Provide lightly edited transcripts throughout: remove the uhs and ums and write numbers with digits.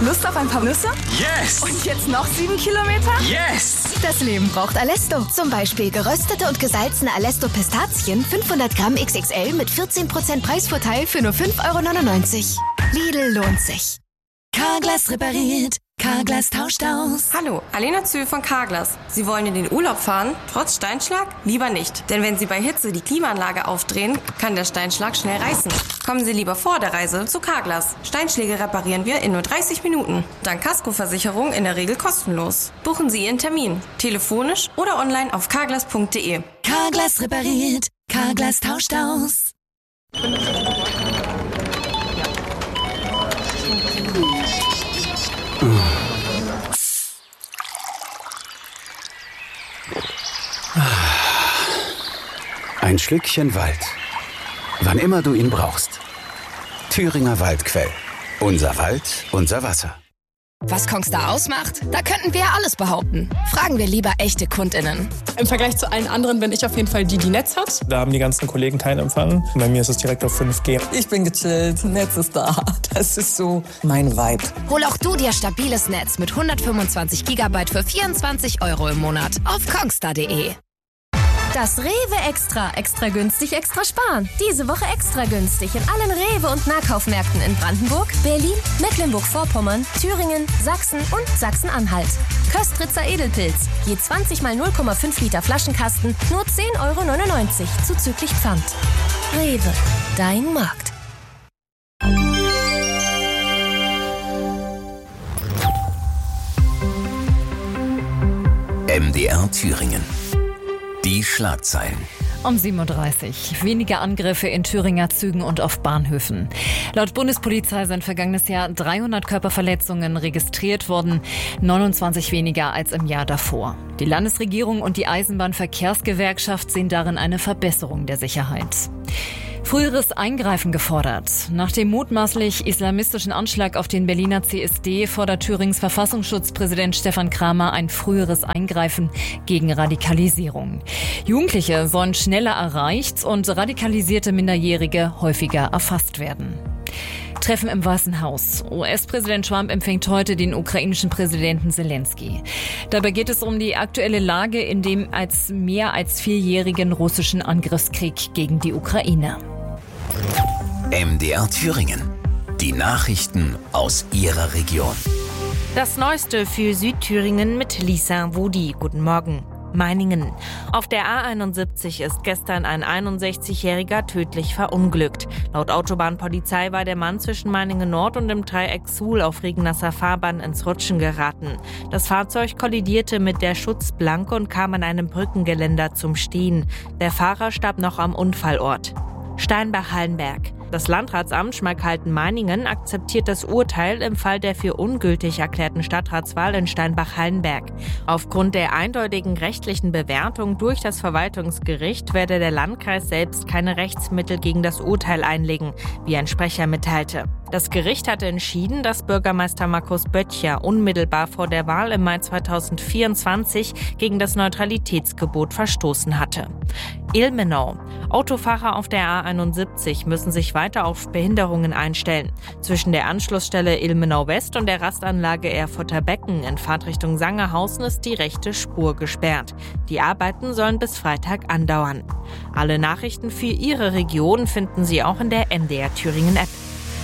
Lust auf ein paar Nüsse? Yes! Und jetzt noch 7 Kilometer? Yes! Das Leben braucht Alesto. Zum Beispiel geröstete und gesalzene Alesto Pistazien 500 Gramm XXL mit 14% Preisvorteil für nur 5,99 €. Lidl lohnt sich. Carglass repariert. Carglass tauscht aus. Hallo, Alena Zühl von Carglass. Sie wollen in den Urlaub fahren? Trotz Steinschlag? Lieber nicht. Denn wenn Sie bei Hitze die Klimaanlage aufdrehen, kann der Steinschlag schnell reißen. Kommen Sie lieber vor der Reise zu Carglass. Steinschläge reparieren wir in nur 30 Minuten. Dank Kaskoversicherung in der Regel kostenlos. Buchen Sie Ihren Termin. Telefonisch oder online auf carglass.de. Carglass repariert. Carglass tauscht aus. Ein Schlückchen Wald. Wann immer du ihn brauchst. Thüringer Waldquell. Unser Wald, unser Wasser. Was Kongstar ausmacht? Da könnten wir ja alles behaupten. Fragen wir lieber echte KundInnen. Im Vergleich zu allen anderen bin ich auf jeden Fall die Netz hat. Da haben die ganzen Kollegen keinen Empfang. Bei mir ist es direkt auf 5G. Ich bin gechillt, Netz ist da. Das ist so mein Vibe. Hol auch du dir stabiles Netz mit 125 GB für 24 € im Monat auf kongstar.de. Das Rewe Extra günstig, extra sparen. Diese Woche extra günstig in allen Rewe- und Nahkaufmärkten in Brandenburg, Berlin, Mecklenburg-Vorpommern, Thüringen, Sachsen und Sachsen-Anhalt. Köstritzer Edelpilz, je 20 mal 0,5 Liter Flaschenkasten, nur 10,99 € zuzüglich Pfand. Rewe, dein Markt. MDR Thüringen. Die Schlagzeilen. Um 7:30 Uhr. Weniger Angriffe in Thüringer Zügen und auf Bahnhöfen. Laut Bundespolizei sind vergangenes Jahr 300 Körperverletzungen registriert worden, 29 weniger als im Jahr davor. Die Landesregierung und die Eisenbahnverkehrsgewerkschaft sehen darin eine Verbesserung der Sicherheit. Früheres Eingreifen gefordert. Nach dem mutmaßlich islamistischen Anschlag auf den Berliner CSD fordert Thürings Verfassungsschutzpräsident Stefan Kramer ein früheres Eingreifen gegen Radikalisierung. Jugendliche sollen schneller erreicht und radikalisierte Minderjährige häufiger erfasst werden. Treffen im Weißen Haus. US-Präsident Trump empfängt heute den ukrainischen Präsidenten Zelensky. Dabei geht es um die aktuelle Lage in dem mehr als 4-jährigen russischen Angriffskrieg gegen die Ukraine. MDR Thüringen. Die Nachrichten aus Ihrer Region. Das Neueste für Südthüringen mit Lisa Wudi. Guten Morgen. Meiningen. Auf der A71 ist gestern ein 61-Jähriger tödlich verunglückt. Laut Autobahnpolizei war der Mann zwischen Meiningen Nord und dem Dreieck Suhl auf Regnasser Fahrbahn ins Rutschen geraten. Das Fahrzeug kollidierte mit der Schutzplanke und kam an einem Brückengeländer zum Stehen. Der Fahrer starb noch am Unfallort. Steinbach-Hallenberg. Das Landratsamt Schmalkalden-Meiningen akzeptiert das Urteil im Fall der für ungültig erklärten Stadtratswahl in Steinbach-Hallenberg. Aufgrund der eindeutigen rechtlichen Bewertung durch das Verwaltungsgericht werde der Landkreis selbst keine Rechtsmittel gegen das Urteil einlegen, wie ein Sprecher mitteilte. Das Gericht hatte entschieden, dass Bürgermeister Markus Böttcher unmittelbar vor der Wahl im Mai 2024 gegen das Neutralitätsgebot verstoßen hatte. Ilmenau. Autofahrer auf der A71 müssen sich weiter auf Behinderungen einstellen. Zwischen der Anschlussstelle Ilmenau West und der Rastanlage Erfurter Becken in Fahrtrichtung Sangerhausen ist die rechte Spur gesperrt. Die Arbeiten sollen bis Freitag andauern. Alle Nachrichten für Ihre Region finden Sie auch in der MDR Thüringen App.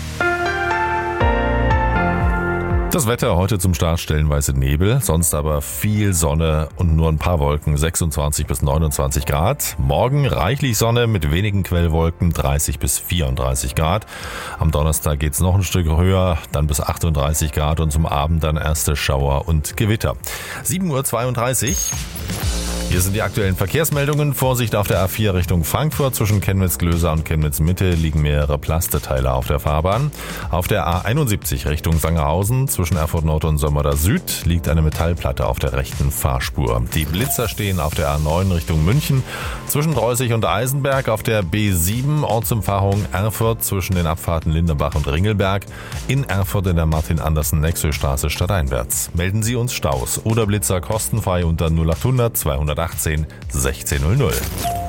Das Wetter heute zum Start stellenweise Nebel, sonst aber viel Sonne und nur ein paar Wolken, 26 bis 29 Grad. Morgen reichlich Sonne mit wenigen Quellwolken, 30 bis 34 Grad. Am Donnerstag geht's noch ein Stück höher, dann bis 38 Grad und zum Abend dann erste Schauer und Gewitter. 7:32 Uhr. Hier sind die aktuellen Verkehrsmeldungen. Vorsicht auf der A4 Richtung Frankfurt. Zwischen Chemnitz-Glöser und Chemnitz-Mitte liegen mehrere Plasteteile auf der Fahrbahn. Auf der A71 Richtung Sangerhausen zwischen Erfurt Nord und Sömmerda Süd liegt eine Metallplatte auf der rechten Fahrspur. Die Blitzer stehen auf der A9 Richtung München. Zwischen Dreusig und Eisenberg auf der B7 Ortsumfahrung Erfurt zwischen den Abfahrten Lindenbach und Ringelberg. In Erfurt in der Martin-Andersen-Nexö-Straße stadteinwärts. Melden Sie uns Staus oder Blitzer kostenfrei unter 0800 218 1600.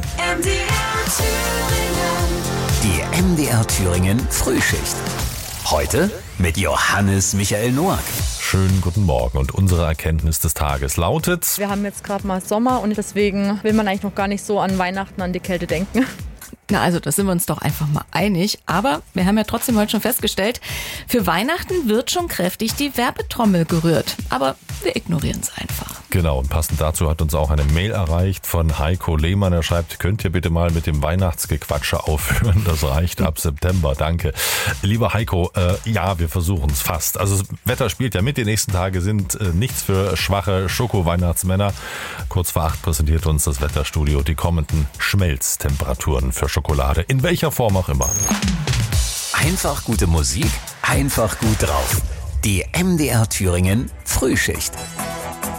Die MDR Thüringen Frühschicht. Heute mit Johannes Michael Noack. Schönen guten Morgen und unsere Erkenntnis des Tages lautet: Wir haben jetzt gerade mal Sommer und deswegen will man eigentlich noch gar nicht so an Weihnachten, an die Kälte denken. Na, also da sind wir uns doch einfach mal einig. Aber wir haben ja trotzdem heute schon festgestellt, für Weihnachten wird schon kräftig die Werbetrommel gerührt. Aber wir ignorieren es einfach. Genau, und passend dazu hat uns auch eine Mail erreicht von Heiko Lehmann. Er schreibt, könnt ihr bitte mal mit dem Weihnachtsgequatsche aufhören? Das reicht ab September, danke. Lieber Heiko, ja, wir versuchen es fast. Also das Wetter spielt ja mit, die nächsten Tage sind nichts für schwache Schoko-Weihnachtsmänner. Kurz vor 8 präsentiert uns das Wetterstudio die kommenden Schmelztemperaturen für Schokolade, in welcher Form auch immer. Einfach gute Musik, einfach gut drauf. Die MDR Thüringen Frühschicht.